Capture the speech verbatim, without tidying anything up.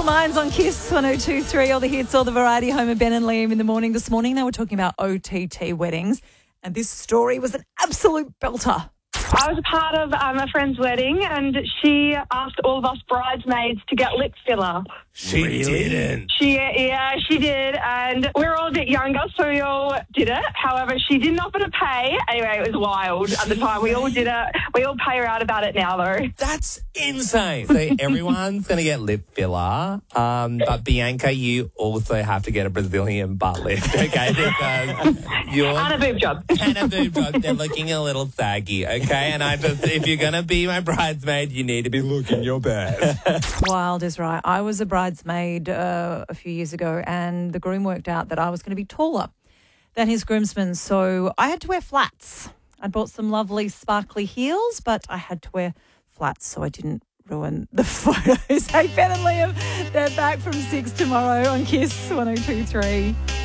Simple Minds on Kiss one oh two point three, all the hits, all the variety, home of Ben and Liam in the morning. This morning they were talking about O T T weddings, and this story was an absolute belter. I was a part of um, a friend's wedding, and she asked all of us bridesmaids to get lip filler. She really? didn't. She, yeah, she did, and we were all a bit younger, so we all did it. However, she didn't offer to pay. Anyway, it was wild at the time. We all did it. We all pay her out about it now, though. That's insane. So everyone's going to get lip filler, um, but Bianca, you also have to get a Brazilian butt lift, okay? Because you're and a boob job. And a boob job. They're looking a little saggy, okay? And I just, if you're going to be my bridesmaid, you need to be looking your best. Wild is right. I was a bridesmaid uh, a few years ago, and the groom worked out that I was going to be taller than his groomsmen, so I had to wear flats. I bought some lovely sparkly heels, but I had to wear flats so I didn't ruin the photos. Hey, Ben and Liam, they're back from six tomorrow on Kiss one oh two point three.